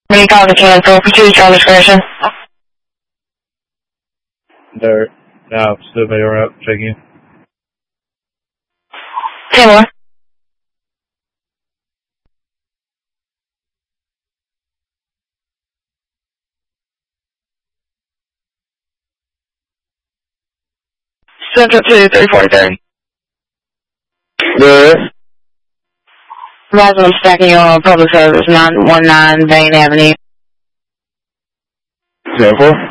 Many call to cancel. Proceed your discretion. There. Now, still may up. Checking. 10 more. Central to 343. There. Roslyn stacking on public service 919 Bain Avenue. 10-4.